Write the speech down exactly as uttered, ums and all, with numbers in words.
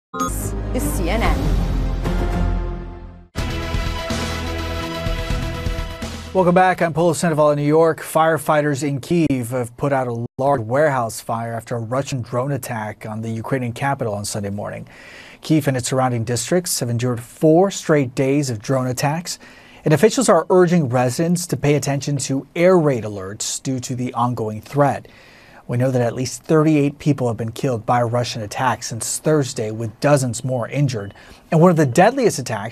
This is C N N. Welcome back. I'm Polo Sandoval in New York. Firefighters in Kyiv have put out a large warehouse fire after a Russian drone attack on the Ukrainian capital on Sunday morning. Kyiv and its surrounding districts have endured four straight days of drone attacks, and officials are urging residents to pay attention to air raid alerts due to the ongoing threat. We know that at least thirty-eight people have been killed by Russian attacks since Thursday, with dozens more injured. And one of the deadliest attacks